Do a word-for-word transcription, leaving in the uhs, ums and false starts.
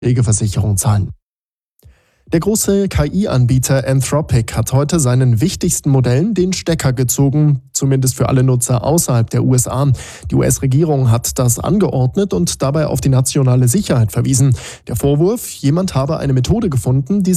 Pflegeversicherung zahlen. Der große K I-Anbieter Anthropic hat heute seinen wichtigsten Modellen den Stecker gezogen, zumindest für alle Nutzer außerhalb der U S A. Die U S-Regierung hat das angeordnet und dabei auf die nationale Sicherheit verwiesen. Der Vorwurf, jemand habe eine Methode gefunden, die